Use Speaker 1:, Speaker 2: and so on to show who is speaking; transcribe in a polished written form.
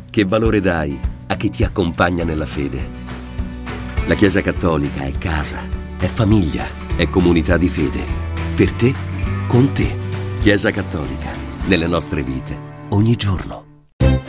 Speaker 1: Che valore dai a chi ti accompagna nella fede? La Chiesa Cattolica è casa, è famiglia, è comunità di fede. Per te, con te. Chiesa Cattolica, nelle nostre vite, ogni giorno.